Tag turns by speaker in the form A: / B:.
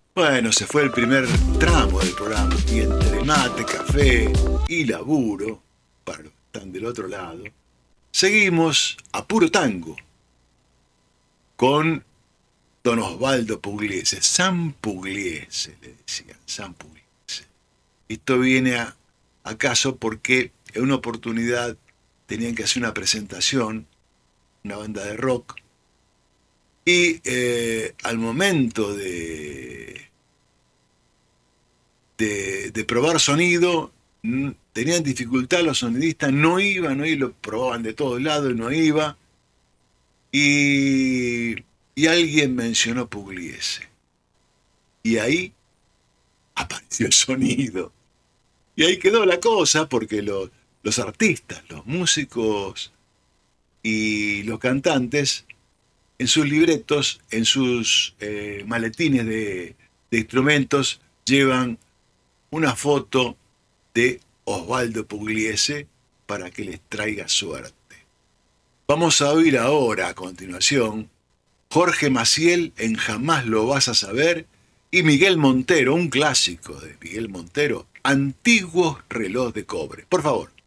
A: Bueno, se fue el primer tramo del programa y entre mate, café y laburo, para los que están del otro lado, seguimos a puro tango con don Osvaldo Pugliese, San Pugliese, le decían, San Pugliese. Esto viene acaso porque en una oportunidad tenían que hacer una presentación, una banda de rock, y al momento de probar sonido, tenían dificultad los sonidistas, no iban, lo probaban de todos lados y no iba. Y alguien mencionó Pugliese. Y ahí apareció el sonido. Y ahí quedó la cosa porque los artistas, los músicos y los cantantes, en sus libretos, en sus maletines de instrumentos, llevan una foto de Osvaldo Pugliese para que les traiga suerte. Vamos a oír ahora, a continuación, Jorge Maciel en Jamás lo vas a saber y Miguel Montero, un clásico de Miguel Montero, Antiguos reloj de cobre. Por favor.